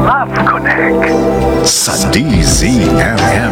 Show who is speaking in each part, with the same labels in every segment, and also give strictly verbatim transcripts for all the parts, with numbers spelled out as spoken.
Speaker 1: Love Connect sa D Z M M.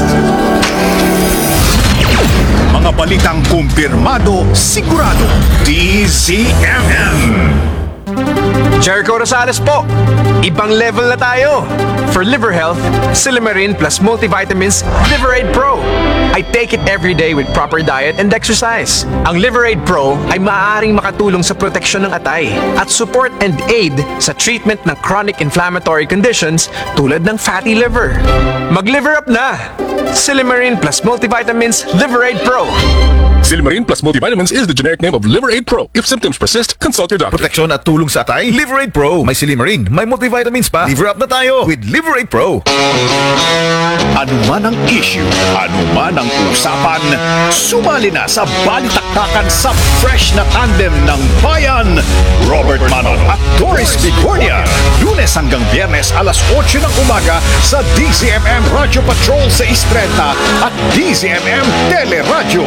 Speaker 1: Mga balitang kumpirmado, sigurado, D Z M M.
Speaker 2: Jericho Rosales po, ibang level na tayo. For liver health, Silymarin plus multivitamins Liverade Pro. I take it every day with proper diet and exercise. Ang Liverade Pro ay maaaring makatulong sa proteksyon ng atay at support and aid sa treatment ng chronic inflammatory conditions tulad ng fatty liver. Mag-liver up na! Silymarin plus multivitamins Liverade Pro.
Speaker 3: Silymarin plus multivitamins is the generic name of Liverade Pro. If symptoms persist, consult your doctor.
Speaker 4: Proteksyon at tulong sa atay, Liverade Pro. May Silymarin, may multivitamins pa. Liver up na tayo with Liverade Pro.
Speaker 1: Ano man ang issue, ano man ang usapan, sumali na sa balitaktakan sa fresh na tandem ng bayan. Robert Manon at Doris Bigornia. Lunes hanggang Biyernes alas otso ng umaga sa D Z M M Radio Patrol sa Istreta at D Z M M Teleradyo.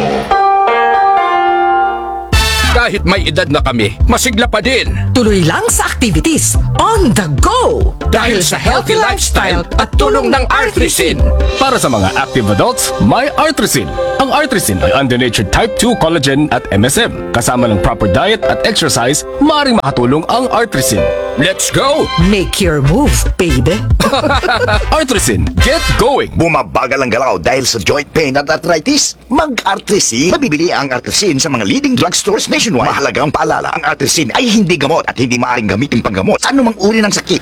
Speaker 3: Kahit may edad na kami, masigla pa din.
Speaker 5: Tuloy lang sa activities on the go!
Speaker 3: Dahil sa healthy lifestyle at tulong ng Artrisin. Para sa mga active adults, may Artrisin. Ang Artrisin ay unddenatured type two collagen at M S M. Kasama ng proper diet at exercise, maaaring makatulong ang Artrisin. Let's go!
Speaker 5: Make your move, baby!
Speaker 3: Artrisin, get going!
Speaker 6: Bumabagal ang galaw dahil sa joint pain at arthritis? Mag-Artrisin. Mabibili ang Artrisin sa mga leading drugstores nationwide. Mahalagang paalala, ang Artrisin ay hindi gamot at hindi maaaring gamitin panggamot sa anumang uri ng sakit.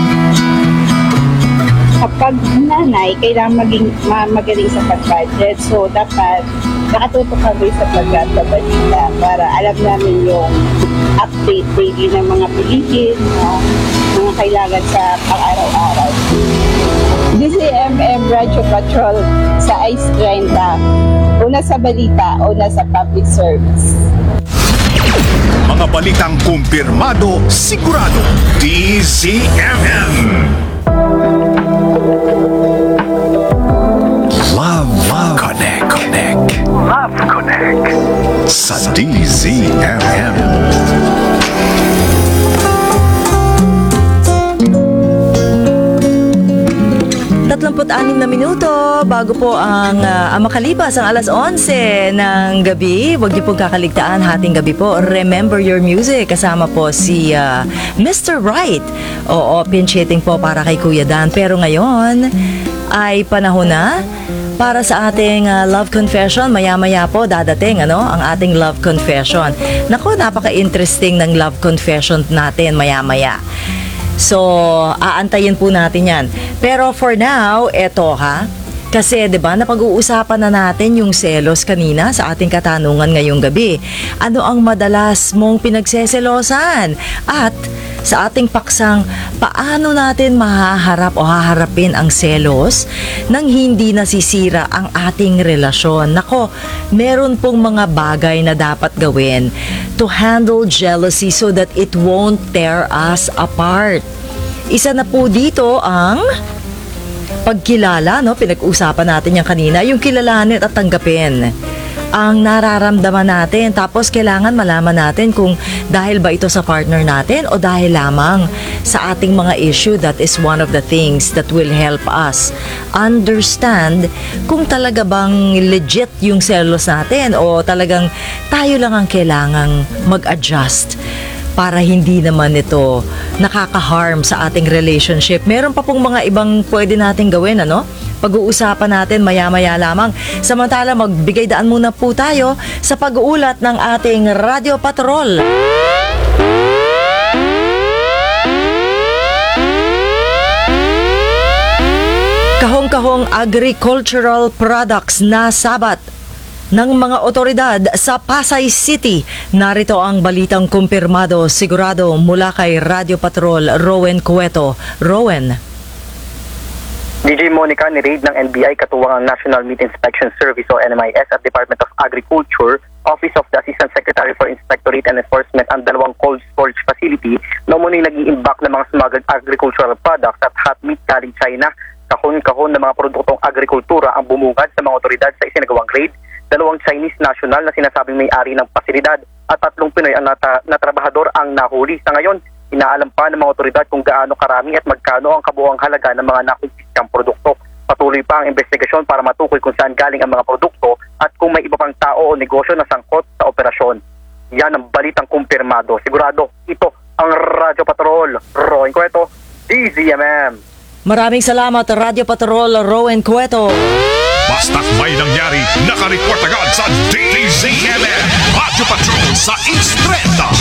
Speaker 7: Kapag nanay, kailangan maging ma- magaling sa pag-budget. So, dapat nakatutok kami sa pagkakabalita para alam namin yung update daily ng mga bilihin, uh, mga kailangan sa pang-araw-araw. D Z M M Radio Patrol sa Ice Trenta. Una sa balita, una sa public service.
Speaker 1: Mga balitang kumpirmado, sigurado, D Z M M. Love, Love Connect, Connect. Love Connect sa D Z M M.
Speaker 8: tatlumput anim na minuto bago po ang, uh, ang makalipas ang alas onse ng gabi. Huwag niyo pong kakaligtaan, hating gabi po. Remember Your Music. Kasama po si uh, Mister Right. Oo, pinch hitting po para kay Kuya Dan. Pero ngayon ay panahon na para sa ating uh, love confession. Maya-maya po dadating ano, ang ating love confession. Naku, napaka-interesting ng love confession natin maya-maya. So, aantayin po natin yan. Pero for now, eto ha. Kasi 'di ba napag-uusapan na natin yung selos kanina sa ating katanungan ngayong gabi. Ano ang madalas mong pinagseselosan? At sa ating paksang, paano natin mahaharap o haharapin ang selos nang hindi nasisira ang ating relasyon? Nako, meron pong mga bagay na dapat gawin to handle jealousy so that it won't tear us apart. Isa na po dito ang pagkilala, no? Pinag-usapan natin yan kanina, yung kilalanin at tanggapin ang nararamdaman natin. Tapos kailangan malaman natin kung dahil ba ito sa partner natin o dahil lamang sa ating mga issue. That is one of the things that will help us understand kung talaga bang legit yung selos natin o talagang tayo lang ang kailangang mag-adjust para hindi naman ito nakaka-harm sa ating relationship. Meron pa pong mga ibang pwede natin gawin, ano? Pag-uusapan natin maya-maya lamang. Samantala, magbigay daan muna po tayo sa pag-uulat ng ating Radio Patrol. Kahong-kahong agricultural products na sabat ng mga otoridad sa Pasay City. Narito ang balitang kumpirmado, sigurado mula kay Radio Patrol, Rowen Cueto. Rowen.
Speaker 9: D J Monica, ni-raid ng N B I katuwang ang National Meat Inspection Service o N M I S at Department of Agriculture, Office of the Assistant Secretary for Inspectorate and Enforcement ang dalawang cold storage facility na umuning nag-i-imbak ng mga smuggled agricultural products at hot meat galing China. Kahon-kahon ng mga produktong agrikultura ang bumungad sa mga otoridad sa isinagawang raid. Dalawang Chinese national na sinasabing may-ari ng pasilidad at tatlong Pinoy ang nata- na trabahador ang nahuli. Sa ngayon, Inaalam pa ng mga otoridad kung gaano karami at magkano ang kabuuang halaga ng mga nakumpiskang produkto. Patuloy pa ang investigasyon para matukoy kung saan galing ang mga produkto at kung may iba pang tao o negosyo na sangkot sa operasyon. Yan ang balitang kumpirmado. Sigurado, ito ang Radyo Patrol. Roen Cueto, D Z M M.
Speaker 8: Maraming salamat, Radyo Patrol, Rowan Cueto.
Speaker 1: Basta't may nangyari, nakareport agad sa D Z M M. Radyo Patrol sa Instreta.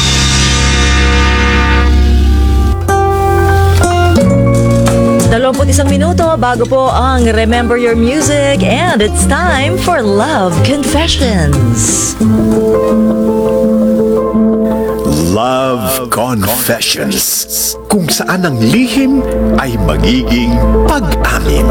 Speaker 8: Dalawamput isang minuto bago po ang Remember Your Music, and it's time for Love Confessions.
Speaker 1: Love Confessions, kung saan ang lihim ay magiging pag-amin.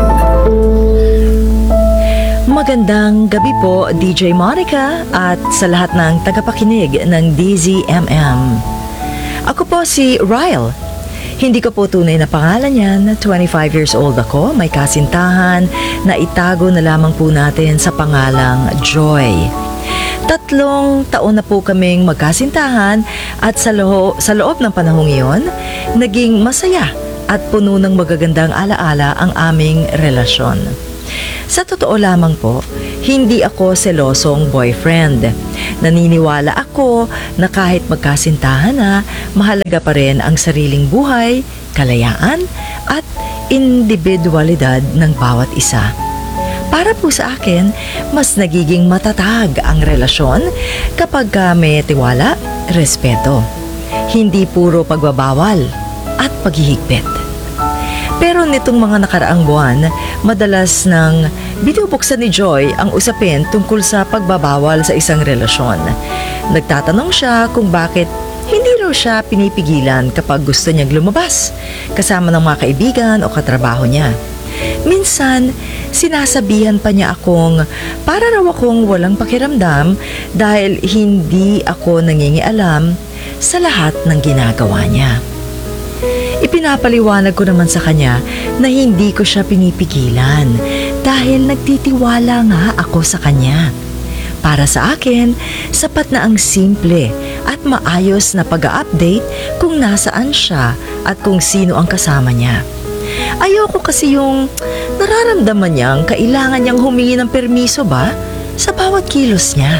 Speaker 8: Magandang gabi po, D J Monica, at sa lahat ng tagapakinig ng D Z M M. Ako po si Ryle. Hindi ko po tunay na pangalan yan. twenty-five years old ako, may kasintahan na itago na lamang po natin sa pangalang Joy. Tatlong taon na po kaming magkasintahan at sa, lo- sa loob ng panahong iyon, naging masaya at puno ng magagandang alaala ang aming relasyon. Sa totoo lamang po, hindi ako selosong boyfriend. Naniniwala ako na kahit magkasintahan na, mahalaga pa rin ang sariling buhay, kalayaan, at individualidad ng bawat isa. Para po sa akin, mas nagiging matatag ang relasyon kapag may tiwala, respeto. Hindi puro pagbabawal at paghihigpit. Pero nitong mga nakaraang buwan, madalas nang binubuksan ni Joy ang usapin tungkol sa pagbabawal sa isang relasyon. Nagtatanong siya kung bakit hindi raw siya pinipigilan kapag gusto niyang lumabas kasama ng mga kaibigan o katrabaho niya. Minsan, sinasabihan pa niya akong para raw akong walang pakiramdam dahil hindi ako nangingialam sa lahat ng ginagawa niya. Ipinapaliwanag ko naman sa kanya na hindi ko siya pinipigilan dahil nagtitiwala nga ako sa kanya. Para sa akin, sapat na ang simple at maayos na pag-update kung nasaan siya at kung sino ang kasama niya. Ayoko kasi yung nararamdaman niyang kailangan niyang humingi ng permiso ba sa bawat kilos niya.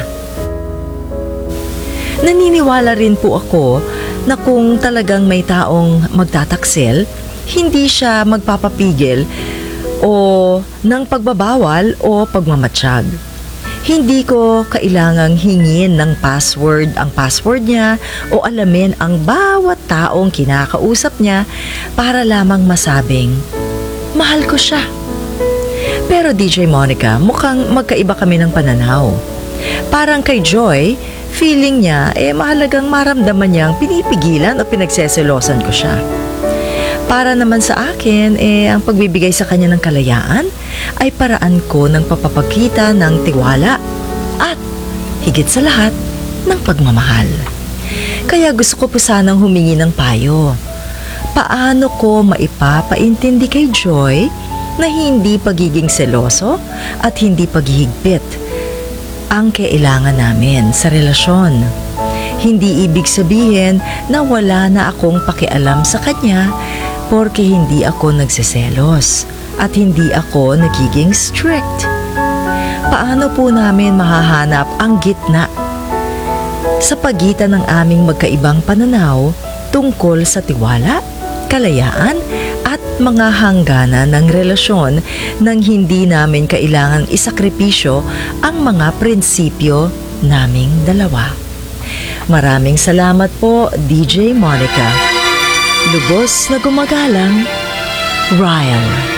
Speaker 8: Naniniwala rin po ako na kung talagang may taong magtataksil, hindi siya magpapapigil o ng pagbabawal o pagmamatsyag. Hindi ko kailangang hingin ng password ang password niya o alamin ang bawat taong kinakausap niya para lamang masabing, mahal ko siya. Pero D J Monica, mukhang magkaiba kami ng pananaw. Parang kay Joy, feeling niya, eh mahalagang maramdaman niyang pinipigilan o pinagseselosan ko siya. Para naman sa akin, eh ang pagbibigay sa kanya ng kalayaan ay paraan ko ng papapakita ng tiwala at higit sa lahat ng pagmamahal. Kaya gusto ko po sanang humingi ng payo. Paano ko maipapaintindi kay Joy na hindi pagiging seloso at hindi paghihigpit ang kailangan namin sa relasyon? Hindi ibig sabihin na wala na akong pakialam sa kanya porke hindi ako nagseselos at hindi ako nagiging strict. Paano po namin mahahanap ang gitna sa pagitan ng aming magkaibang pananaw tungkol sa tiwala, kalayaan at mga hangganan ng relasyon nang hindi namin kailangang isakripisyo ang mga prinsipyo naming dalawa? Maraming salamat po, D J Monica. Lubos na gumagalang, Ryle.